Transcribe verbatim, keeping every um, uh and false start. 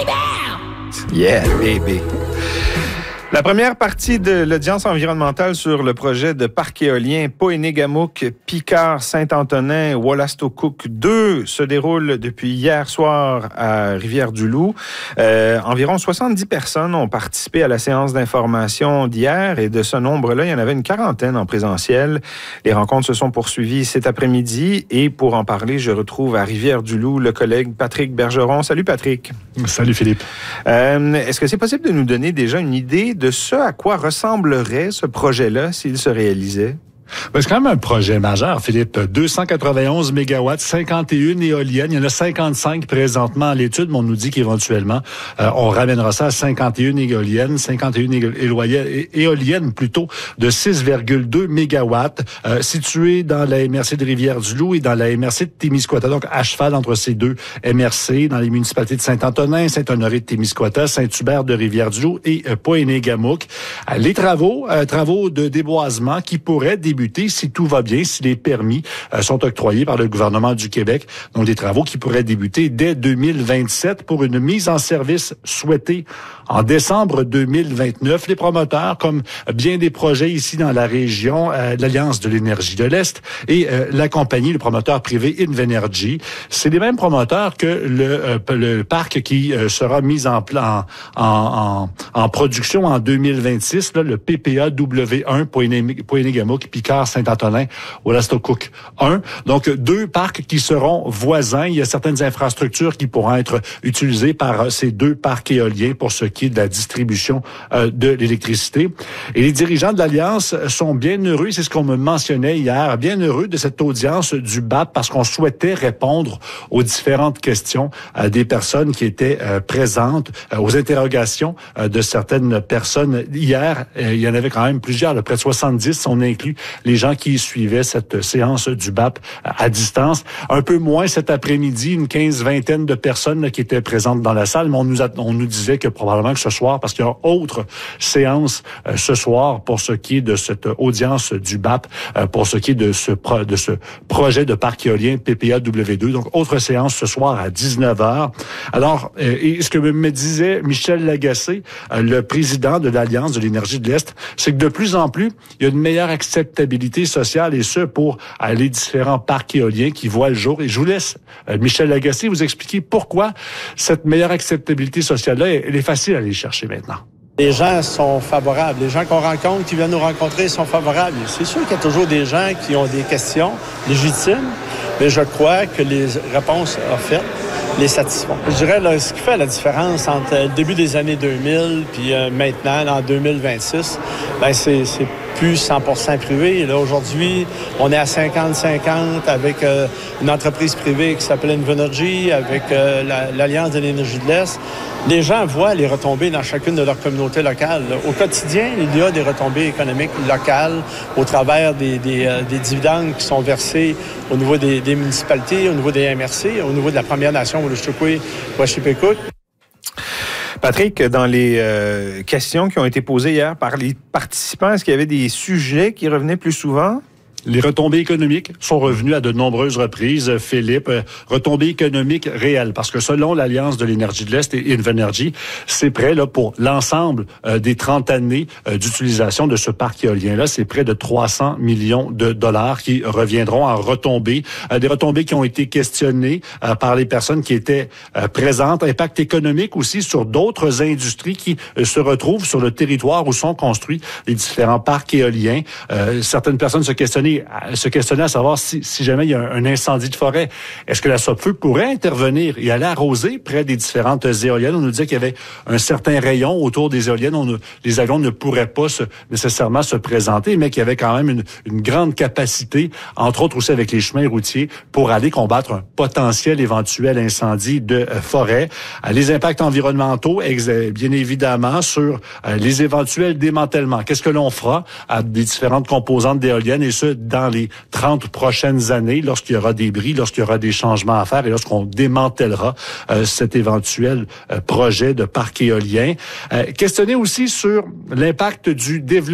baby! Yeah, baby! La première partie de l'audience environnementale sur le projet de parc éolien Pohénégamook, Picard, Saint-Antonin, Wolastoquk deux se déroule depuis hier soir à Rivière-du-Loup. Euh, environ soixante-dix personnes ont participé à la séance d'information d'hier et de ce nombre-là, il y en avait une quarantaine en présentiel. Les rencontres se sont poursuivies cet après-midi et pour en parler, je retrouve à Rivière-du-Loup le collègue Patrick Bergeron. Salut Patrick. Salut Philippe. Euh, est-ce que c'est possible de nous donner déjà une idée de ce à quoi ressemblerait ce projet-là s'il se réalisait? Ben, c'est quand même un projet majeur, Philippe. deux cent quatre-vingt-onze mégawatts, cinquante et une éoliennes. Il y en a cinquante-cinq présentement à l'étude, mais on nous dit qu'éventuellement, euh, on ramènera ça à cinquante et une éoliennes, cinquante et une éoliennes, éoliennes plutôt, de six virgule deux mégawatts, euh, situées dans la M R C de Rivière-du-Loup et dans la M R C de Témiscouata. Donc, à cheval entre ces deux M R C, dans les municipalités de Saint-Antonin, Saint-Honoré de Témiscouata, Saint-Hubert de Rivière-du-Loup et euh, Pohénégamook. Euh, les travaux, euh, travaux de déboisement qui pourraient débuter si tout va bien, si les permis euh, sont octroyés par le gouvernement du Québec. Donc, des travaux qui pourraient débuter dès deux mille vingt-sept pour une mise en service souhaitée en décembre deux mille vingt-neuf. Les promoteurs, comme bien des projets ici dans la région, euh, l'Alliance de l'énergie de l'Est et euh, la compagnie, le promoteur privé Invenergy, c'est les mêmes promoteurs que le, euh, le parc qui euh, sera mis en, plan, en, en, en production en deux mille vingt-six, là, le P P A W un, Pohénégamook, Picard, Saint-Antonin, Wolastoquk un. Donc, deux parcs qui seront voisins. Il y a certaines infrastructures qui pourront être utilisées par ces deux parcs éoliens pour ce qui est de la distribution euh, de l'électricité. Et les dirigeants de l'Alliance sont bien heureux, c'est ce qu'on me mentionnait hier, bien heureux de cette audience du B A P parce qu'on souhaitait répondre aux différentes questions euh, des personnes qui étaient euh, présentes, euh, aux interrogations euh, de certaines personnes. Hier, euh, il y en avait quand même plusieurs, là, près de soixante-dix, on inclut les gens qui suivaient cette séance du B A P à distance. Un peu moins cet après-midi, une quinze, vingtaine de personnes là, qui étaient présentes dans la salle, mais on nous, a, on nous disait que probablement que ce soir, parce qu'il y a autre séance euh, ce soir pour ce qui est de cette audience du B A P, euh, pour ce qui est de ce, pro, de ce projet de parc éolien P P A W deux. Donc, autre séance ce soir à dix-neuf heures. Alors, euh, et ce que me disait Michel Lagacé, euh, le président de l'Alliance de l'énergie de l'Est, c'est que de plus en plus, il y a une meilleure acceptabilité sociale et ce, pour euh, les différents parcs éoliens qui voient le jour. Et je vous laisse, euh, Michel Lagacé, vous expliquer pourquoi cette meilleure acceptabilité sociale-là, elle est facile à aller chercher maintenant. Les gens sont favorables. Les gens qu'on rencontre, qui viennent nous rencontrer, sont favorables. C'est sûr qu'il y a toujours des gens qui ont des questions légitimes, mais je crois que les réponses offertes les satisfont. Je dirais, là, ce qui fait la différence entre le début des années deux mille puis euh, maintenant, en deux mille vingt-six, ben c'est, c'est plus cent pour cent privé. Là, aujourd'hui, on est à cinquante cinquante avec euh, une entreprise privée qui s'appelle Invenergy, avec euh, la, l'Alliance de l'énergie de l'Est. Les gens voient les retombées dans chacune de leurs communautés locales. Au quotidien, il y a des retombées économiques locales au travers des, des, euh, des dividendes qui sont versés au niveau des, des municipalités, au niveau des M R C, au niveau de la Première Nation, Wolastoquk, Washipekuk. Patrick, dans les euh, questions qui ont été posées hier par les participants, est-ce qu'il y avait des sujets qui revenaient plus souvent? Les retombées économiques sont revenues à de nombreuses reprises, Philippe. Retombées économiques réelles, parce que selon l'Alliance de l'énergie de l'Est et Invenergy, c'est prêt là pour l'ensemble euh, des trente années euh, d'utilisation de ce parc éolien-là. C'est près de trois cents millions de dollars qui reviendront en retombées. Euh, des retombées qui ont été questionnées euh, par les personnes qui étaient euh, présentes. Impact économique aussi sur d'autres industries qui euh, se retrouvent sur le territoire où sont construits les différents parcs éoliens. Euh, certaines personnes se questionnaient se questionner à savoir si, si jamais il y a un, un incendie de forêt, est-ce que la SOPFEU pourrait intervenir et aller arroser près des différentes éoliennes? On nous disait qu'il y avait un certain rayon autour des éoliennes. On ne, les avions ne pourraient pas se, nécessairement se présenter, mais qu'il y avait quand même une, une grande capacité, entre autres aussi avec les chemins routiers, pour aller combattre un potentiel éventuel incendie de euh, forêt. Euh, les impacts environnementaux, ex- bien évidemment, sur euh, les éventuels démantèlements. Qu'est-ce que l'on fera à des différentes composantes d'éoliennes et ce, dans les trente prochaines années, lorsqu'il y aura des bris, lorsqu'il y aura des changements à faire et lorsqu'on démantèlera euh, cet éventuel euh, projet de parc éolien. Euh, questionner aussi sur l'impact du développement